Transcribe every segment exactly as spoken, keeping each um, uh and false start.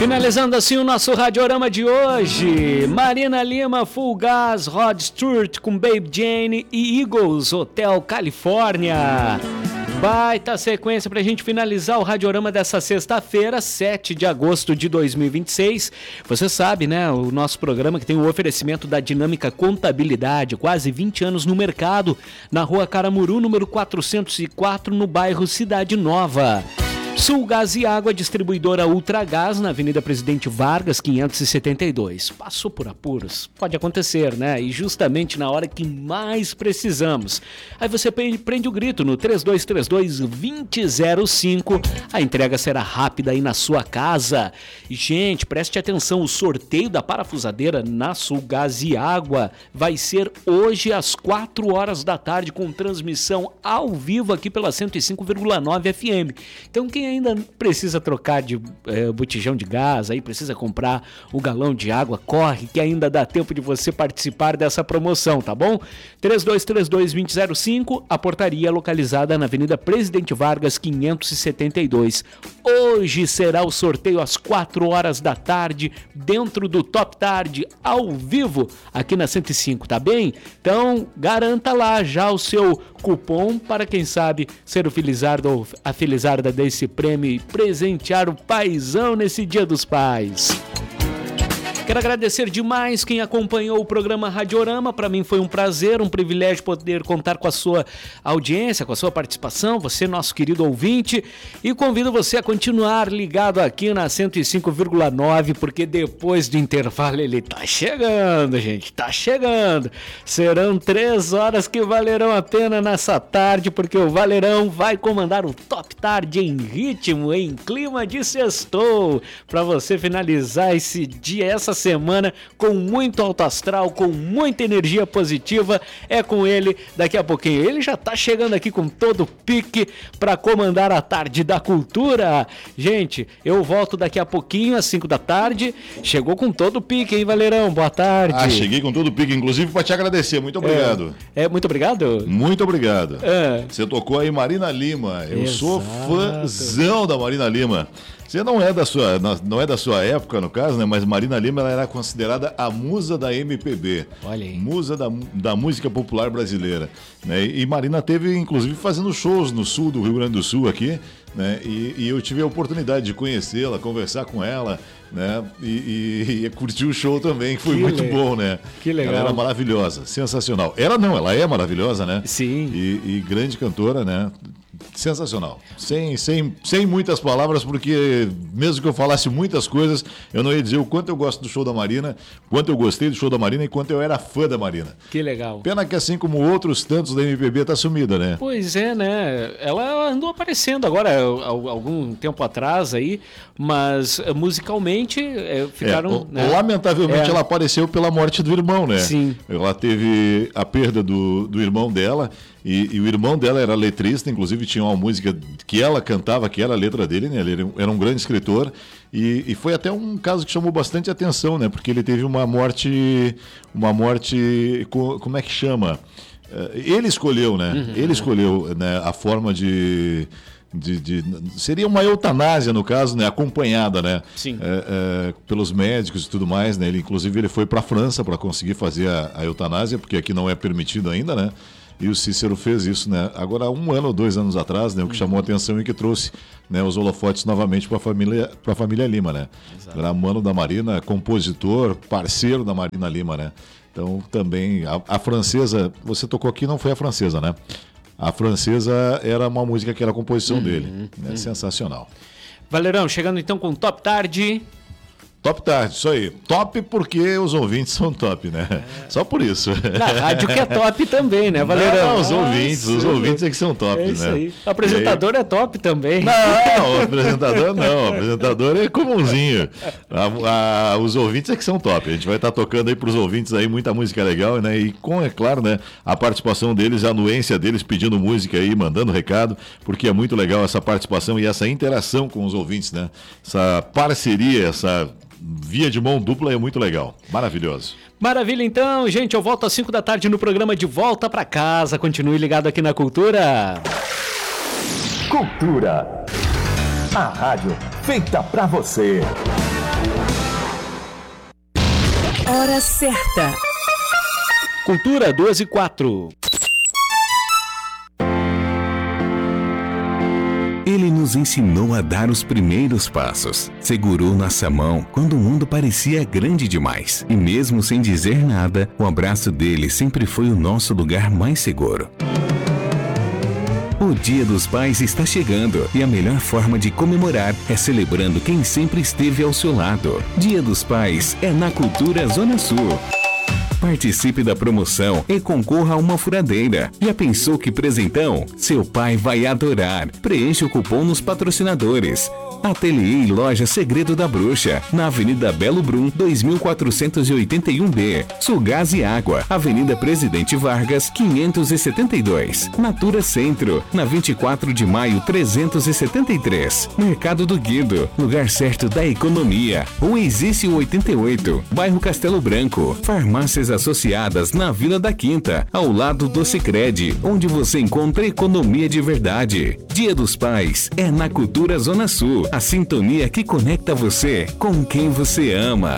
Finalizando assim o nosso Radiorama de hoje, Marina Lima, Full Gas, Rod Stewart com Baby Jane e Eagles, Hotel Califórnia. Baita sequência pra gente finalizar o Radiorama dessa sexta-feira, sete de agosto de dois mil e vinte e seis. Você sabe, né, o nosso programa que tem o oferecimento da Dinâmica Contabilidade, quase vinte anos no mercado, na Rua Caramuru, número quatrocentos e quatro, no bairro Cidade Nova. Sul Gás e Água, distribuidora Ultragás, na Avenida Presidente Vargas, quinhentos e setenta e dois. Passou por apuros? Pode acontecer, né? E justamente na hora que mais precisamos. Aí você prende o grito no três dois três dois, dois zero zero cinco. A entrega será rápida aí na sua casa. E, gente, preste atenção, o sorteio da parafusadeira na Sul Gás e Água vai ser hoje às quatro horas da tarde, com transmissão ao vivo aqui pela cento e cinco vírgula nove F M. Então, quem ainda precisa trocar de é, botijão de gás, aí precisa comprar o galão de água, corre que ainda dá tempo de você participar dessa promoção, tá bom? três dois três dois, dois zero zero cinco, a portaria localizada na Avenida Presidente Vargas, quinhentos e setenta e dois. Hoje será o sorteio às quatro horas da tarde, dentro do Top Tarde, ao vivo, aqui na cento e cinco, tá bem? Então, garanta lá já o seu cupom para, quem sabe, ser o felizardo ou a felizarda desse prêmio e presentear o paizão nesse Dia dos Pais. Quero agradecer demais quem acompanhou o programa Radiorama. Para mim foi um prazer, um privilégio poder contar com a sua audiência, com a sua participação, você, nosso querido ouvinte, e convido você a continuar ligado aqui na cento e cinco vírgula nove, porque depois do intervalo ele tá chegando, gente, tá chegando. Serão três horas que valerão a pena nessa tarde, porque o Valerão vai comandar o Top Tarde em ritmo, em clima de sextou, para você finalizar esse dia, essa semana com muito alto astral, com muita energia positiva. É com ele daqui a pouquinho. Ele já tá chegando aqui com todo o pique para comandar a tarde da cultura. Gente, eu volto daqui a pouquinho às cinco da tarde. Chegou com todo o pique, hein, Valerão? Boa tarde. Ah, cheguei com todo o pique, inclusive para te agradecer. Muito obrigado. É, é muito obrigado? Muito obrigado. É. Você tocou aí Marina Lima. Eu Exato. sou fãzão da Marina Lima. Você não é da sua, não é da sua época, no caso, né? Mas Marina Lima, ela era considerada a musa da M P B. Olha aí. Musa da, da música popular brasileira. Né? E Marina teve, inclusive, fazendo shows no sul do Rio Grande do Sul aqui, né? E, e eu tive a oportunidade de conhecê-la, conversar com ela, né? E, e, e curtir o show também, que foi que muito legal. bom, né? Que legal. Ela era maravilhosa, sensacional. Ela não, ela é maravilhosa, né? Sim. E, e grande cantora, né? Sensacional. Sem, sem, sem muitas palavras, porque mesmo que eu falasse muitas coisas, eu não ia dizer o quanto eu gosto do show da Marina, quanto eu gostei do show da Marina e quanto eu era fã da Marina. Que legal. Pena que, assim como outros tantos da M P B, tá sumida, né? Pois é, né? Ela andou aparecendo agora há algum tempo atrás aí, mas musicalmente é, ficaram... É, né? Lamentavelmente, é. ela apareceu pela morte do irmão, né? Sim. Ela teve a perda do, do irmão dela, e, e o irmão dela era letrista, inclusive tinha uma música que ela cantava, que era a letra dele, né? Ele era um, era um grande escritor, e, e foi até um caso que chamou bastante atenção, né? Porque ele teve uma morte, uma morte, como é que chama? Ele escolheu, né? Uhum. Ele escolheu, né, a forma de... De, de, seria uma eutanásia, no caso, né? Acompanhada, né? Sim. É, é, pelos médicos e tudo mais, né? Ele, inclusive, ele foi para a França para conseguir fazer a, a eutanásia, porque aqui não é permitido ainda, né? E o Cícero fez isso, né? Agora, um ano ou dois anos atrás, né? O que chamou a atenção e que trouxe, né, os holofotes novamente para a família, para a família Lima, né? Exato. Era mano da Marina, compositor, parceiro da Marina Lima, né? Então, também, a, a francesa, você tocou aqui, não foi a francesa, né? A francesa era uma música que era a composição uhum, dele. Né? Uhum. Sensacional. Valerão, chegando então com Top Tarde. Top Tarde, isso aí. Top porque os ouvintes são top, né? É. Só por isso. Na rádio que é top também, né, Valerão? Não, não, os ouvintes, os ouvintes é que são top, é isso né? Aí. O apresentador aí... é top também. Não, o apresentador não, o apresentador é comumzinho. A, a, os ouvintes é que são top. A gente vai estar tocando aí para os ouvintes aí muita música legal, né? E com, é claro, né, a participação deles, a anuência deles pedindo música aí, mandando recado, porque é muito legal essa participação e essa interação com os ouvintes, né? Essa parceria, essa via de mão dupla é muito legal. Maravilhoso. Maravilha, então, gente. Eu volto às cinco da tarde no programa De Volta Pra Casa. Continue ligado aqui na Cultura. Cultura. A rádio feita pra você. Hora certa. Cultura doze e quatro. Ele nos ensinou a dar os primeiros passos. Segurou nossa mão quando o mundo parecia grande demais. E mesmo sem dizer nada, o abraço dele sempre foi o nosso lugar mais seguro. O Dia dos Pais está chegando e a melhor forma de comemorar é celebrando quem sempre esteve ao seu lado. Dia dos Pais é na Cultura Zona Sul. Participe da promoção e concorra a uma furadeira. Já pensou que presentão? Seu pai vai adorar. Preencha o cupom nos patrocinadores. Ateliê e Loja Segredo da Bruxa, na Avenida Belo Brum, dois mil quatrocentos e oitenta e um B. Sulgás e Água, Avenida Presidente Vargas, quinhentos e setenta e dois. Natura Centro, na vinte e quatro de maio, trezentos e setenta e três. Mercado do Guido, lugar certo da economia. Rua Exício oitenta e oito, bairro Castelo Branco. Farmácias associadas na Vila da Quinta, ao lado do Sicredi, onde você encontra economia de verdade. Dia dos Pais é na Cultura Zona Sul, a sintonia que conecta você com quem você ama.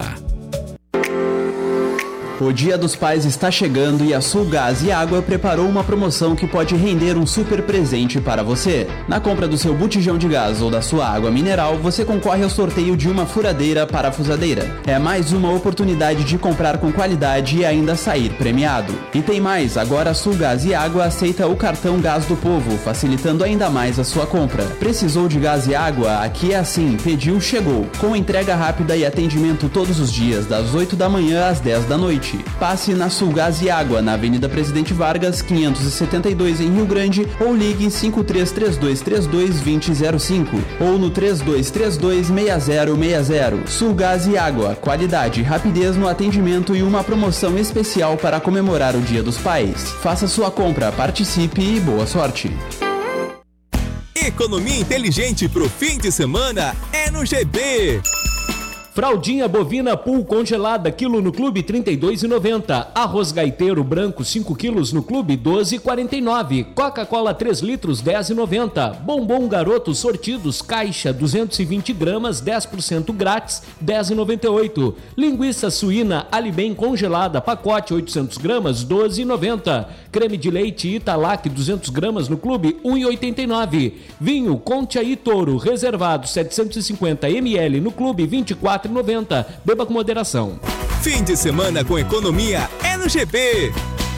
O Dia dos Pais está chegando e a Sulgás e Água preparou uma promoção que pode render um super presente para você. Na compra do seu botijão de gás ou da sua água mineral, você concorre ao sorteio de uma furadeira parafusadeira. É mais uma oportunidade de comprar com qualidade e ainda sair premiado. E tem mais, agora a Sulgás e Água aceita o cartão Gás do Povo, facilitando ainda mais a sua compra. Precisou de gás e água? Aqui é assim, pediu, chegou. Com entrega rápida e atendimento todos os dias, das oito da manhã às dez da noite. Passe na Sulgás e Água, na Avenida Presidente Vargas, quinhentos e setenta e dois, em Rio Grande, ou ligue cinco três três dois três dois dois zero zero cinco ou no três dois três dois seis zero seis zero. Sulgás e Água, qualidade, rapidez no atendimento e uma promoção especial para comemorar o Dia dos Pais. Faça sua compra, participe e boa sorte. Economia inteligente pro fim de semana é no G B. Fraldinha bovina pool congelada, quilo no clube trinta e dois reais e noventa centavos. Arroz gaiteiro branco cinco quilos no clube doze reais e quarenta e nove centavos. Coca-Cola três litros dez reais e noventa centavos. Bombom Garoto sortidos caixa duzentos e vinte gramas dez por cento grátis dez reais e noventa e oito centavos. Linguiça suína Alibem congelada pacote oitocentos gramas doze reais e noventa centavos. Creme de leite Italac duzentos gramas no clube um real e oitenta e nove centavos. Vinho Conte aí Toro reservado setecentos e cinquenta mililitros no clube vinte e quatro reais e noventa centavos. Beba com moderação. Fim de semana com economia é no G B.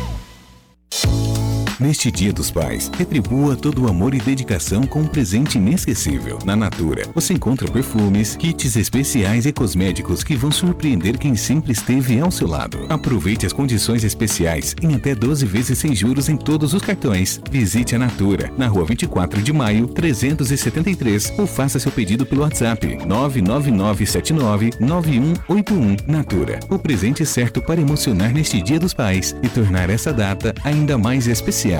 Neste Dia dos Pais, retribua todo o amor e dedicação com um presente inesquecível. Na Natura, você encontra perfumes, kits especiais e cosméticos que vão surpreender quem sempre esteve ao seu lado. Aproveite as condições especiais em até doze vezes sem juros em todos os cartões. Visite a Natura, na Rua vinte e quatro de maio, trezentos e setenta e três, ou faça seu pedido pelo WhatsApp nove nove nove sete nove nove um oito um. Natura, o presente certo para emocionar neste Dia dos Pais e tornar essa data ainda mais especial.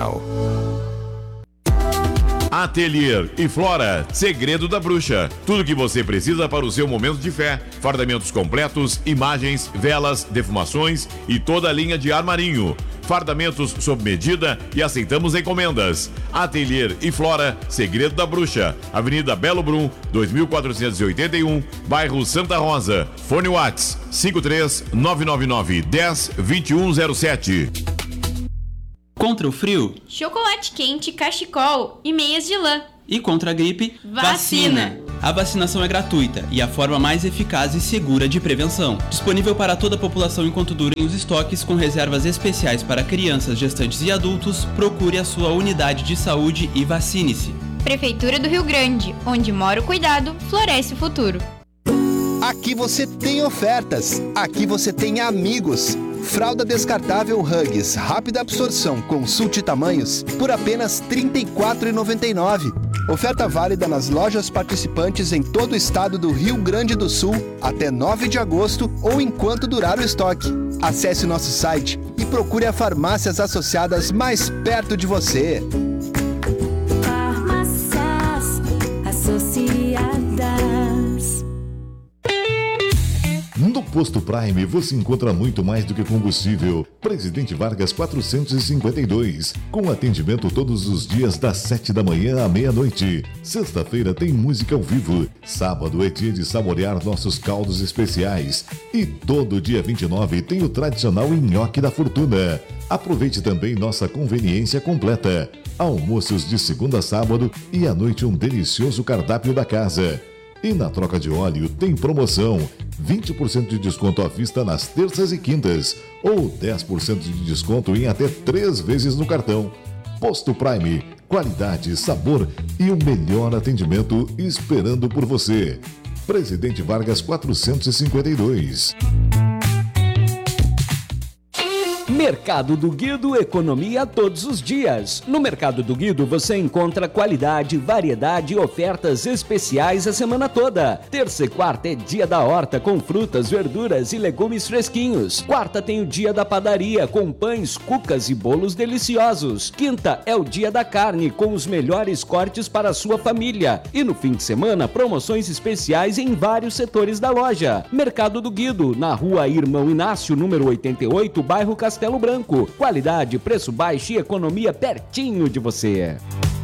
Ateliê e Flora, Segredo da Bruxa. Tudo que você precisa para o seu momento de fé. Fardamentos completos, imagens, velas, defumações e toda a linha de armarinho. Fardamentos sob medida e aceitamos encomendas. Ateliê e Flora, Segredo da Bruxa. Avenida Belo Brum, dois mil quatrocentos e oitenta e um, bairro Santa Rosa. Fone Whats cinco três nove nove nove um zero dois um zero sete. Contra o frio, chocolate quente, cachecol e meias de lã. E contra a gripe, vacina. A vacinação é gratuita e a forma mais eficaz e segura de prevenção. Disponível para toda a população enquanto durem os estoques, com reservas especiais para crianças, gestantes e adultos. Procure a sua unidade de saúde e vacine-se. Prefeitura do Rio Grande, onde mora o cuidado, floresce o futuro. Aqui você tem ofertas, aqui você tem amigos. Fralda descartável Huggies, rápida absorção, consulte tamanhos, por apenas trinta e quatro reais e noventa e nove centavos. Oferta válida nas lojas participantes em todo o estado do Rio Grande do Sul até nove de agosto ou enquanto durar o estoque. Acesse nosso site e procure a farmácias associadas mais perto de você. Farmácias associadas. No No Posto Prime você encontra muito mais do que combustível. Presidente Vargas quatrocentos e cinquenta e dois, com atendimento todos os dias das sete da manhã à meia-noite. Sexta-feira tem música ao vivo. Sábado é dia de saborear nossos caldos especiais. E todo dia vinte e nove tem o tradicional nhoque da fortuna. Aproveite também nossa conveniência completa. Almoços de segunda a sábado e à noite um delicioso cardápio da casa. E na troca de óleo tem promoção, vinte por cento de desconto à vista nas terças e quintas, ou dez por cento de desconto em até três vezes no cartão. Posto Prime, qualidade, sabor e o melhor atendimento esperando por você. Presidente Vargas quatrocentos e cinquenta e dois. Mercado do Guido, economia todos os dias. No Mercado do Guido você encontra qualidade, variedade e ofertas especiais a semana toda. Terça e quarta é dia da horta com frutas, verduras e legumes fresquinhos. Quarta tem o dia da padaria com pães, cucas e bolos deliciosos. Quinta é o dia da carne com os melhores cortes para a sua família. E no fim de semana, promoções especiais em vários setores da loja. Mercado do Guido, na rua Irmão Inácio, número oitenta e oito, bairro Castelo Branco. Qualidade, preço baixo e economia pertinho de você.